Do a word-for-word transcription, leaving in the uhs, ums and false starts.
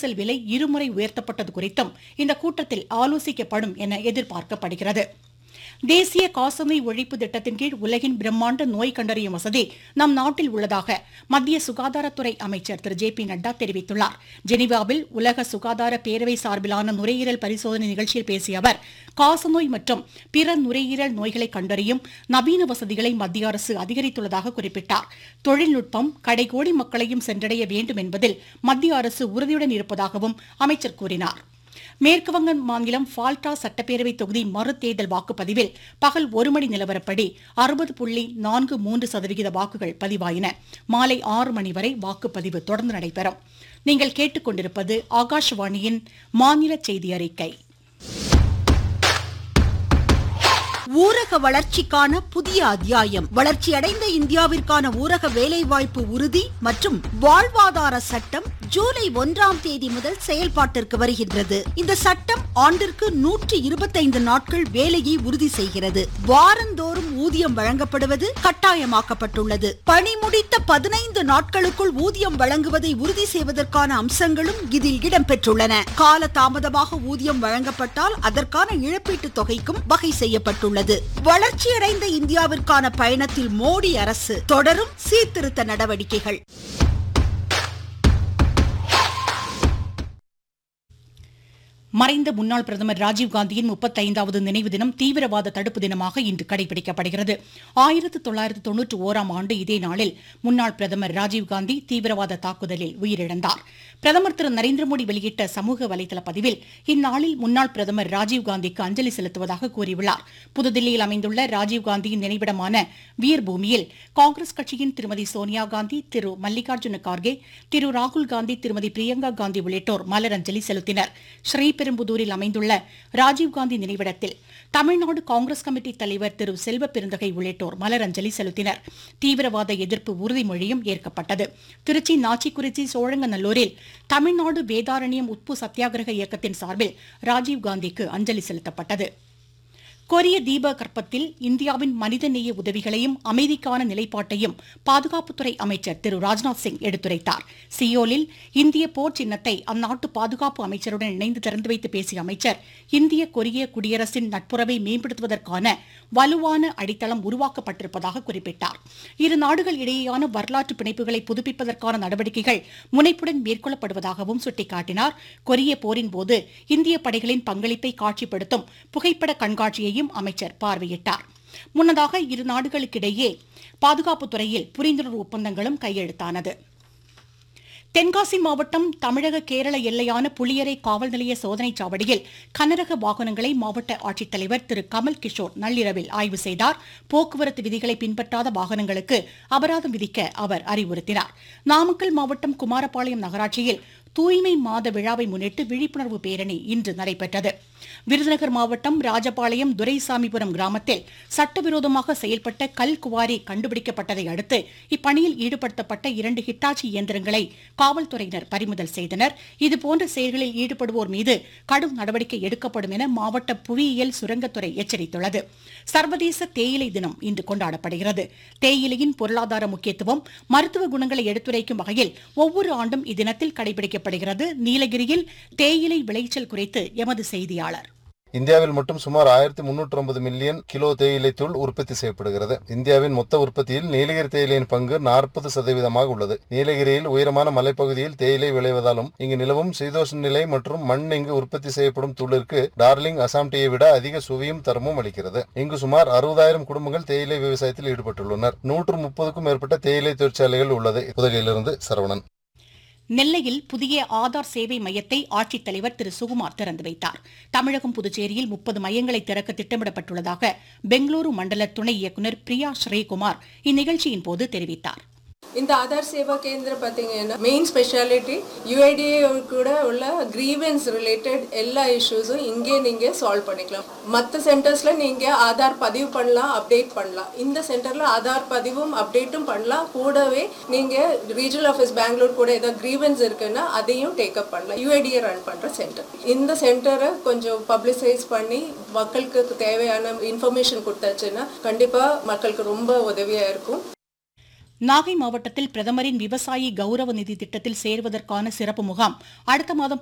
Diesel விலை இருமுறை உயர்த்தப்பட்டது குறித்தும் இந்த கூட்டத்தில் ஆலோசிக்கப்படும் என எதிர்பார்க்கப்படுகிறது. தேசிய காசநோய் ஒழிப்பு திட்டத்தின் கீழ் உலகின் பிரம்மாண்ட நோய் கண்டறியும் வசதி நம் நாட்டில் உள்ளதாக மத்திய சுகாதாரத்துறை அமைச்சர் திரு ஜே பி நட்டா தெரிவித்துள்ளார். ஜெனீவாவில் உலக சுகாதார பேரவை சார்பிலான நுரையீரல் பரிசோதனை நிகழ்ச்சியில் பேசிய அவர், காசநோய் மற்றும் பிற நுரையீரல் நோய்களை கண்டறியும் நவீன வசதிகளை மத்திய அரசு அதிகரித்துள்ளதாக குறிப்பிட்டார். தொழில்நுட்பம் கடைகோடி மக்களையும் சென்றடைய வேண்டும் என்பதில் மத்திய அரசு உறுதியுடன் இருப்பதாகவும் அமைச்சர் கூறினார். மேற்குவங்க மாநிலம் ஃபால்டா சட்டப்பேரவை தொகுதி மறுதேர்தல் வாக்குப்பதிவில் பகல் ஒரு மணி நிலவரப்படி அறுபது புள்ளி நான்கு மூன்று சதவிகித வாக்குகள் பதிவாயின. மாலை ஆறு மணி வரை வாக்குப்பதிவு தொடர்ந்து நடைபெறும். நீங்கள் கேட்டுக்கொண்டிருப்பது ஆகாஷவாணியின் மாநில செய்தி அறிக்கை. ஊரக வளர்ச்சிக்கான புதிய அத்தியாயம். வளர்ச்சியடைந்த இந்தியாவிற்கான ஊரக வேலைவாய்ப்பு உறுதி மற்றும் வாழ்வாதார சட்டம் ஜூலை ஒன்றாம் தேதி முதல் செயல்பாட்டிற்கு வருகின்றது. இந்த சட்டம் ஆண்டிற்கு நூற்றி இருபத்தைந்து நாட்கள் வேலையை உறுதி செய்கிறது. வாரந்தோறும் ஊதியம் வழங்கப்படுவது கட்டாயமாக்கப்பட்டுள்ளது. பணி முடித்த பதினைந்து நாட்களுக்குள் ஊதியம் வழங்குவதை உறுதி செய்வதற்கான அம்சங்களும் இதில் இடம்பெற்றுள்ளன. கால தாமதமாக ஊதியம் வழங்கப்பட்டால் அதற்கான இழப்பீட்டு தொகைக்கும் வகை செய்யப்பட்டுள்ளது. வளர்ச்சியடைந்த இந்தியாவிற்கான பயணத்தில் மோடி அரசு தொடரும் சீர்திருத்த நடவடிக்கைகள். மறைந்த முன்னாள் பிரதமர் ராஜீவ்காந்தியின் முப்பத்தைந்தாவது நினைவு தினம் தீவிரவாத தடுப்பு தினமாக இன்று கடைபிடிக்கப்படுகிறது. ஆயிரத்து தொள்ளாயிரத்து தொன்னூற்றி ஓராம் ஆண்டு இதே நாளில் முன்னாள் பிரதமர் ராஜீவ்காந்தி தீவிரவாத தாக்குதலில் உயிரிழந்தார். பிரதமர் திரு நரேந்திர மோடி வெளியிட்ட சமூக வலைதள பதிவில் இந்நாளில் முன்னாள் பிரதமர் ராஜீவ்காந்திக்கு அஞ்சலி செலுத்துவதாக கூறியுள்ளார். புதுதில்லியில் அமைந்துள்ள ராஜீவ்காந்தியின் நினைவிடமான வீர் பூமியில் காங்கிரஸ் கட்சியின் திருமதி சோனியா காந்தி, திரு மல்லிகார்ஜுன கார்கே, திரு ராகுல் காந்தி, திருமதி பிரியங்கா காந்தி உள்ளிட்டோர் மலரஞ்சலி செலுத்தினர். ஸ்ரீபெரும்புதூரில் அமைந்துள்ள ராஜீவ்காந்தி நினைவிடத்தில் தமிழ்நாடு காங்கிரஸ் கமிட்டி தலைவர் திரு செல்வ பெருந்தகை உள்ளிட்டோர் மலரஞ்சலி செலுத்தினர். தீவிரவாத எதிர்ப்பு உறுதிமொழியும் ஏற்கப்பட்டது. திருச்சி நாச்சிக்குறிச்சி சோழங்கநல்லூரில் தமிழ்நாடு வேதாரண்யம் உப்பு சத்தியாகிரக இயக்கத்தின் சார்பில் ராஜீவ்காந்திக்கு அஞ்சலி செலுத்தப்பட்டது. கொரிய தீபகற்பத்தில் இந்தியாவின் மனிதநேய உதவிகளையும் அமைதிக்கான நிலைப்பாட்டையும் பாதுகாப்புத்துறை அமைச்சர் திரு ராஜ்நாத் சிங் எடுத்துரைத்தார். சியோலில் இந்திய போர் சின்னத்தை அந்நாட்டு பாதுகாப்பு அமைச்சருடன் இணைந்து திறந்து வைத்து பேசிய அமைச்சர், இந்திய கொரிய குடியரசின் நட்புறவை மேம்படுத்துவதற்கான வலுவான அடித்தளம் உருவாக்கப்பட்டிருப்பதாக குறிப்பிட்டார். இரு நாடுகள் இடையேயான வரலாற்று பிணைப்புகளை புதுப்பிப்பதற்கான நடவடிக்கைகள் முனைப்புடன் மேற்கொள்ளப்படுவதாகவும் சுட்டிக்காட்டினார். கொரிய போரின் போது இந்திய படைகளின் பங்களிப்பை காட்சிப்படுத்தும் புகைப்பட கண்காட்சியையும் அமைச்சர் பார்வையிட்டார். முன்னதாக இரு நாடுகளுக்கிடையே பாதுகாப்புத் துறையில் புரிந்துணர்வு ஒப்பந்தங்களும் கையெழுத்தானது. தென்காசி மாவட்டம் தமிழக கேரள எல்லையான புளியரை காவல் நிலைய சோதனைச் சாவடியில் கனரக வாகனங்களை மாவட்ட ஆட்சித்தலைவர் திரு கமல் கிஷோர் நள்ளிரவில் ஆய்வு செய்தார். போக்குவரத்து விதிகளை பின்பற்றாத வாகனங்களுக்கு அபராதம் விதிக்க அவர் அறிவுறுத்தினார். நாமக்கல் மாவட்டம் குமாரபாளையம் நகராட்சியில் தூய்மை மாத விழாவை முன்னிட்டு விழிப்புணர்வு பேரணி இன்று நடைபெற்றது. விருதுநகர் மாவட்டம் ராஜபாளையம் துரைசாமிபுரம் கிராமத்தில் சட்டவிரோதமாக செயல்பட்ட கல் குவாரி கண்டுபிடிக்கப்பட்டதை அடுத்து இப்பணியில் ஈடுபடுத்தப்பட்ட இரண்டு ஹிட்டாச்சி இயந்திரங்களை காவல்துறையினர் பறிமுதல் செய்தனர். இதுபோன்ற செயல்களில் ஈடுபடுவோர் மீது கடும் நடவடிக்கை எடுக்கப்படும் என மாவட்ட புவியியல் சுரங்கத்துறை எச்சரித்துள்ளது. சர்வதேச தேயிலை தினம் இன்று கொண்டாடப்படுகிறது. தேயிலையின் பொருளாதார முக்கியத்துவம், மருத்துவ குணங்களை எடுத்துரைக்கும் வகையில் ஒவ்வொரு ஆண்டும் இத்தினத்தில் கடைபிடிக்கப்படுகிறது. நீலகிரியில் தேயிலை விளைச்சல் குறித்து எமது செய்தியாளர். இந்தியாவில் மட்டும் சுமார் ஆயிரத்தி முன்னூற்றி ஐம்பது மில்லியன் கிலோ தேயிலை தூள் உற்பத்தி செய்யப்படுகிறது. இந்தியாவின் மொத்த உற்பத்தியில் நீலகிரி தேயிலையின் பங்கு நாற்பது சதவீதமாக உள்ளது. நீலகிரியில் உயரமான மலைப்பகுதியில் தேயிலை விளைவதாலும் இங்கு நிலவும் சீதோஷ்ண நிலை மற்றும் மண் இங்கு உற்பத்தி செய்யப்படும் தூளிற்கு டார்லிங் அசாம் டீயை விட அதிக சுவையும் தரமும் அளிக்கிறது. இங்கு சுமார் அறுபதாயிரம் குடும்பங்கள் தேயிலை விவசாயத்தில் ஈடுபட்டுள்ளனர். நூற்று முப்பதுக்கும் மேற்பட்ட தேயிலை தொழிற்சாலைகள் உள்ளது. புதுகையிலிருந்து சரவணன். நெல்லையில் புதிய ஆதார் சேவை மையத்தை ஆட்சித்தலைவர் திரு சுகுமார் திறந்து வைத்தார். தமிழகம் புதுச்சேரியில் முப்பது மையங்களை திறக்க திட்டமிடப்பட்டுள்ளதாக பெங்களூரு மண்டல துணை இயக்குநர் பிரியா ஸ்ரீகுமார் இந்நிகழ்ச்சியின் போது தெரிவித்தார். இந்த ஆதார் சேவா கேந்திரம் பார்த்தீங்கன்னா மெயின் ஸ்பெஷாலிட்டி யூஐடிஏ கூட உள்ள கிரீவன்ஸ் ரிலேட்டட் எல்லா இஷ்யூஸும் இங்கே நீங்கள் சால்வ் பண்ணிக்கலாம். மற்ற சென்டர்ஸில் நீங்கள் ஆதார் பதிவு பண்ணலாம், அப்டேட் பண்ணலாம். இந்த சென்டரில் ஆதார் பதிவும் அப்டேட்டும் பண்ணலாம். கூடவே நீங்கள் ரீஜனல் ஆஃபீஸ் பெங்களூர் கூட ஏதாவது கிரீவன்ஸ் இருக்குன்னா அதையும் டேக்கப் பண்ணலாம். யூஐடிஏ ரன் பண்ணுற சென்டர். இந்த சென்டரை கொஞ்சம் பப்ளிசைஸ் பண்ணி மக்களுக்கு தேவையான இன்ஃபர்மேஷன் கொடுத்தாச்சுன்னா கண்டிப்பாக மக்களுக்கு ரொம்ப உதவியாக இருக்கும். நாகை மாவட்டத்தில் பிரதமரின் விவசாயி கௌரவ நிதி திட்டத்தில் சேருவதற்கான சிறப்பு முகாம் அடுத்த மாதம்